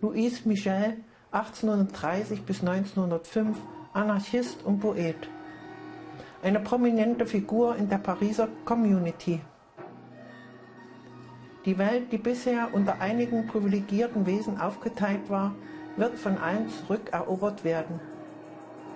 Louis Michel, 1830 bis 1905, Anarchist und Poet. Eine prominente Figur in der Pariser Community. Die Welt, die bisher unter einigen privilegierten Wesen aufgeteilt war, wird von allen zurückerobert werden.